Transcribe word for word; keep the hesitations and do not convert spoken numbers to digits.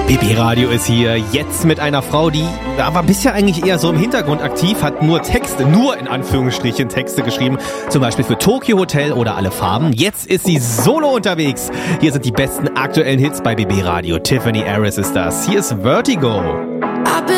B B Radio ist hier, jetzt mit einer Frau, die war bisher eigentlich eher so im Hintergrund aktiv, hat nur Texte, nur in Anführungsstrichen Texte geschrieben, zum Beispiel für Tokyo Hotel oder Alle Farben. Jetzt ist sie solo unterwegs. Hier sind die besten aktuellen Hits bei B B Radio. Tiffany Harris ist das. Hier ist Vertigo.